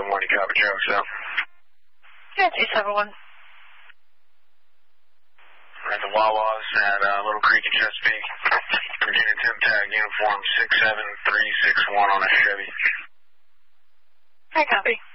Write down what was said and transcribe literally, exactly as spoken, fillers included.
seven one, you copy, Charlie, so. Yeah, two seven one. At the Wawas at uh, Little Creek in Chesapeake. Virginia Temp Tag uniform six seven three six one on a Chevy. I copy.